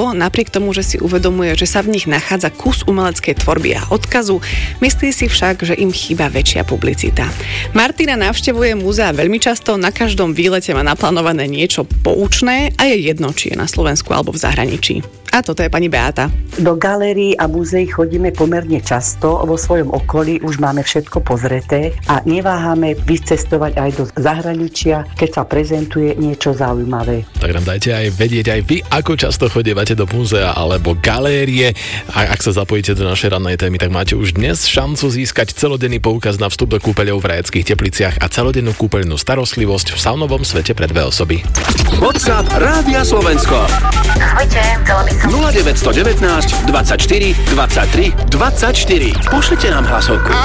všetko, napriek tomu, že si uvedomuje, že sa v nich nachádza kus umeleckej tvorby a odkazu, myslí si však, že im chýba väčšia publicita. Martina navštevuje múzea veľmi často, na každom výlete má naplánované niečo poučné a je jedno, či je na Slovensku alebo v zahraničí. A toto je pani Beáta. Do galérií a múzeí chodíme pomerne často, vo svojom okolí už máme všetko pozreté a neváhame vycestovať aj do zahraničia, keď sa prezentuje niečo zaujímavé. Tak nám dajte aj vedieť aj vy, ako často chodievate do múzea alebo galérie. A ak sa zapojíte do našej rannej témy, tak máte už dnes šancu získať celodenný poukaz na vstup do kúpeľov v Rajeckých Tepliciach a celodennú kúpeľnú starostlivosť v saunovom svete pre 2 osoby. WhatsApp Rádia Slovensko. Ahojte, chcela by som 0919 24 23 24. Pošlite nám hlasovku.